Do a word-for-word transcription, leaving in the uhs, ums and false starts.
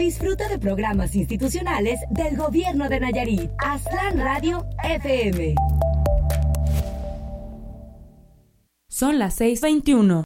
Disfruta de programas institucionales del Gobierno de Nayarit. Aztlán Radio F M. Son las seis veintiuno.